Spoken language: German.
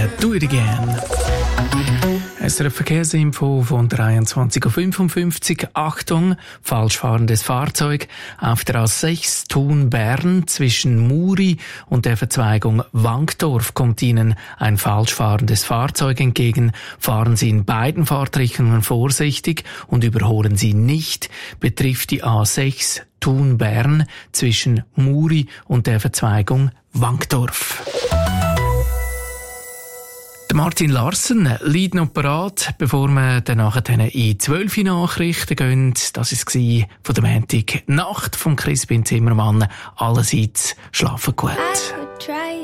«Do It Again». SRF Verkehrsinfo von 23.55 Uhr. Achtung, falsch fahrendes Fahrzeug. Auf der A6 Thun-Bern zwischen Muri und der Verzweigung Wankdorf kommt Ihnen ein falsch fahrendes Fahrzeug entgegen. Fahren Sie in beiden Fahrtrichtungen vorsichtig und überholen Sie nicht. Betrifft die A6 Thun-Bern zwischen Muri und der Verzweigung Wankdorf. Martin Larsen liegt noch parat, bevor wir dann nachher in 12 Nachrichten gehen. Das war von der Montagnacht von Crispin Zimmermann. Allerseits schlafen gut.